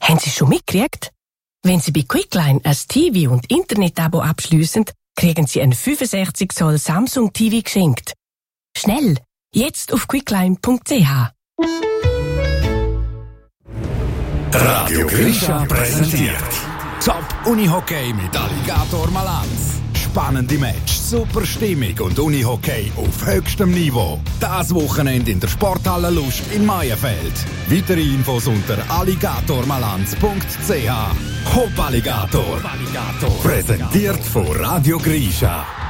Haben Sie schon mitgekriegt? Wenn Sie bei Quickline ein TV- und Internet-Abo abschliessen, kriegen Sie ein 65 Zoll Samsung TV geschenkt. Schnell! Jetzt auf quickline.ch. Radio Grisha präsentiert Top Unihockey mit Alligator Malanz. Spannende Match, super Stimmung und Unihockey auf höchstem Niveau. Das Wochenende in der Sporthalle Lust in Maienfeld. Weitere Infos unter alligatormalanz.ch. Hopp Alligator. Präsentiert von Radio Grisha.